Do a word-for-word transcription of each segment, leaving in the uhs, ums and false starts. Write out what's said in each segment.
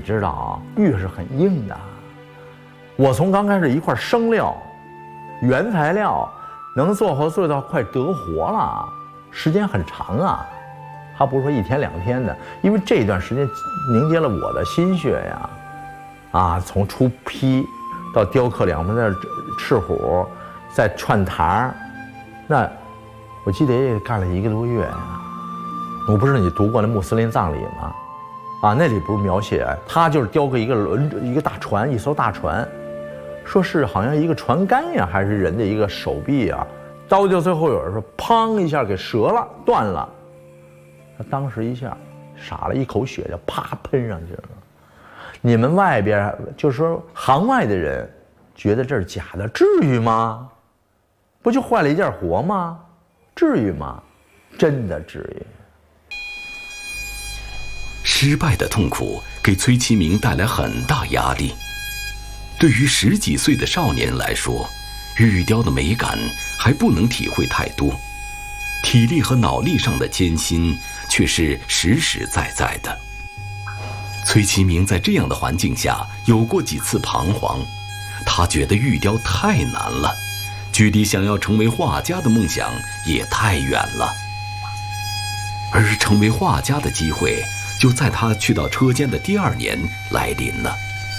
知道啊，玉是很硬的。我从刚开始一块生料、原材料，能做活做到快得活了，时间很长啊，还不是说一天两天的。因为这段时间凝结了我的心血呀，啊，从出坯到雕刻两边的赤虎，再串堂，那我记得也干了一个多月呀。我不知道你读过那穆斯林葬礼吗？啊，那里不是描写他就是雕刻一个轮一个大船，一艘大船，说是好像一个船杆呀，还是人的一个手臂啊，刀就最后有人说砰一下给折了断了，他当时一下傻了，一口血就啪喷上去了。你们外边就是说行外的人觉得这是假的，至于吗？不就坏了一件活吗？至于吗？真的至于。 失败的痛苦给崔其明带来很大压力。对于十几岁的少年来说，玉雕的美感还不能体会太多，体力和脑力上的艰辛却是实实在在的。崔其明在这样的环境下有过几次彷徨，他觉得玉雕太难了，距离想要成为画家的梦想也太远了。而成为画家的机会就在他去到车间的第二年来临了。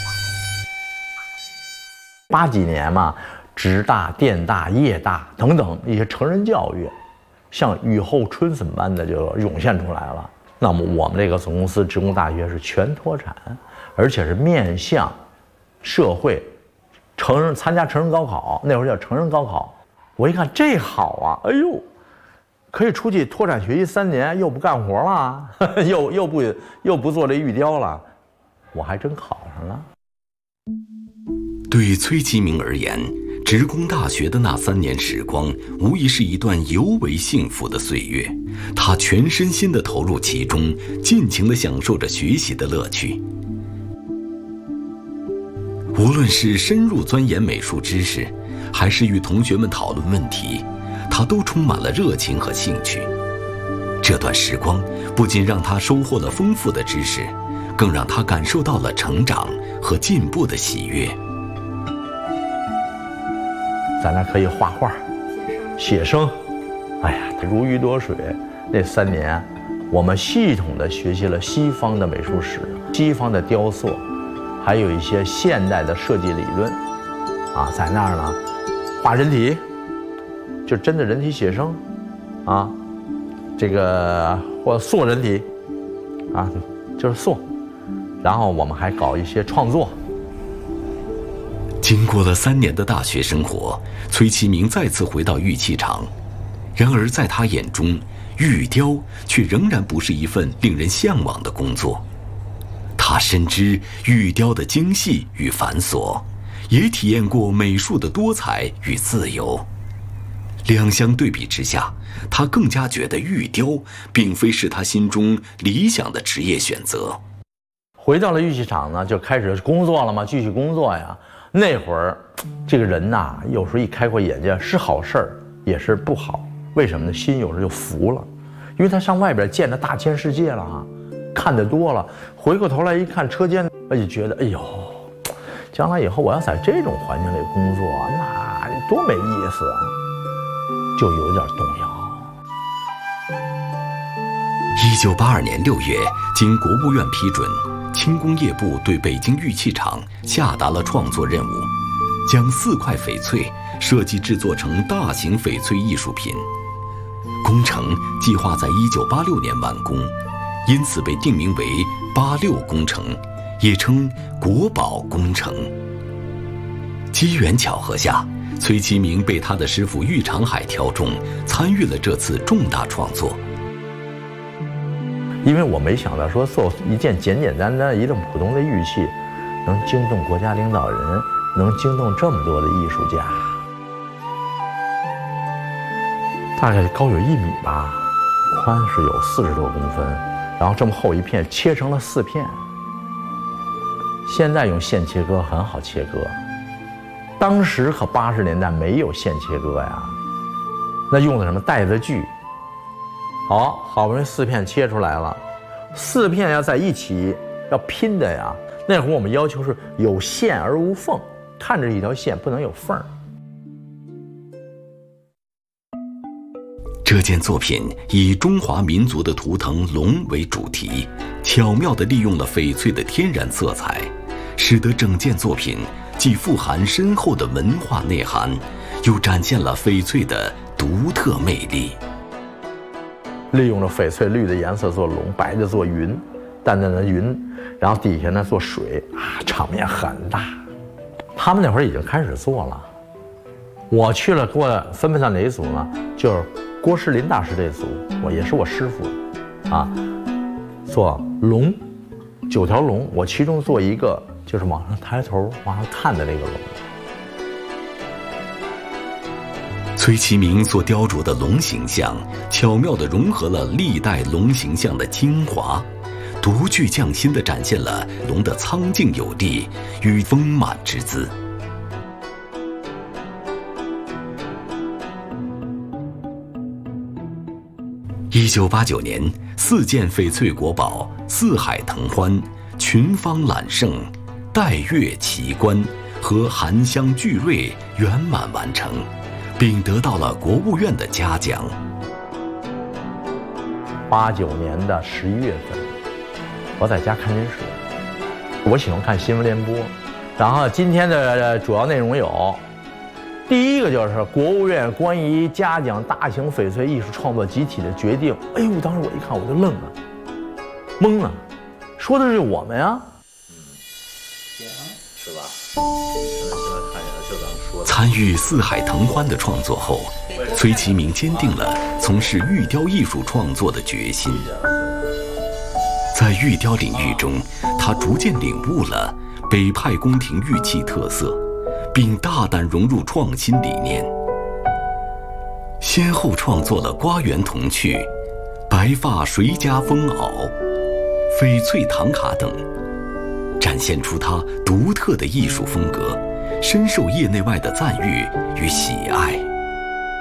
八几年嘛，职大、电大、业大等等一些成人教育，像雨后春笋般的就涌现出来了。那么我们这个总公司职工大学是全脱产，而且是面向社会，成人参加成人高考，那会儿叫成人高考。我一看这好啊，哎呦，可以出去脱产学习三年，又不干活了，呵呵又又不又不做这玉雕了，我还真考上了。 对崔其明而言，职工大学的那三年时光，无疑是一段尤为幸福的岁月。他全身心地投入其中，尽情地享受着学习的乐趣。无论是深入钻研美术知识，还是与同学们讨论问题，他都充满了热情和兴趣。这段时光不仅让他收获了丰富的知识，更让他感受到了成长和进步的喜悦。 咱那可以画画、写生，哎呀，如鱼得水。那三年，我们系统地学习了西方的美术史、西方的雕塑，还有一些现代的设计理论。啊，在那儿呢，画人体，就真的人体写生，啊，这个或塑人体，啊，就是塑。然后我们还搞一些创作。 经过了三年的大学生活，崔其明再次回到玉器厂。然而在他眼中，玉雕却仍然不是一份令人向往的工作。他深知玉雕的精细与繁琐，也体验过美术的多彩与自由。两相对比之下，他更加觉得玉雕并非是他心中理想的职业选择。 回到了玉器厂呢，就开始工作了嘛，继续工作呀。那会儿，这个人呐，有时候一开阔眼界是好事儿，也是不好。为什么呢？心有时候就浮了，因为他上外边见着大千世界了啊，看得多了，回过头来一看车间，就觉得哎呦，将来以后我要在这种环境里工作，那多没意思啊，就有点动摇。 一九八二年六月，经国务院批准，轻工业部对北京玉器厂下达了创作任务，将四块翡翠设计制作成大型翡翠艺术品。工程计划在一九八六年完工，因此被定名为八六工程，也称国宝工程。机缘巧合下，崔其明被他的师傅玉长海挑中，参与了这次重大创作。 因为我没想到说做一件简简单单一种普通的玉器，能惊动国家领导人，能惊动这么多的艺术家。大概高有一米吧，宽是有四十多公分，然后这么厚一片，切成了四片。现在用线切割很好切割，当时可八十年代没有线切割呀，那用的什么带子锯。好，好不容易四片切出来了，四片要在一起要拼的呀， 那会儿我们要求是有线而无缝，看着一条线不能有缝儿。 这件作品以中华民族的图腾龙为主题，巧妙地利用了翡翠的天然色彩，使得整件作品既富含深厚的文化内涵，又展现了翡翠的独特魅力。 利用了翡翠绿的颜色做龙，白的做云，淡淡的云，然后底下呢做水啊，场面很大。他们那会儿已经开始做了，我去了，给我分配到哪一组呢？就是郭士林大师这组，我也是我师傅，啊，做龙，九条龙，我其中做一个就是往上抬头往上看的这个龙。 崔其明所雕琢的龙形象，巧妙地融合了历代龙形象的精华，独具匠心地展现了龙的苍劲有力与丰满之姿。一九八九年，四件翡翠国宝四海腾欢、群芳揽胜、带月奇观和含香聚瑞圆满完成，并得到了国务院的嘉奖。 八九年的十一月份，我在家看电视，我喜欢看新闻联播，然后今天的主要内容有。第一个就是国务院关于嘉奖大型翡翠艺术创作集体的决定。哎呦，当时我一看我就愣了，懵了，说的是我们呀， 嗯，行，是吧？现在现在看见了，就咱们说的。 参与四海腾欢的创作后，崔其明坚定了从事玉雕艺术创作的决心。在玉雕领域中，他逐渐领悟了北派宫廷玉器特色，并大胆融入创新理念，先后创作了瓜园铜趣、白发谁家风袄、翡翠唐卡等，展现出他独特的艺术风格，深受业内外的赞誉与喜爱。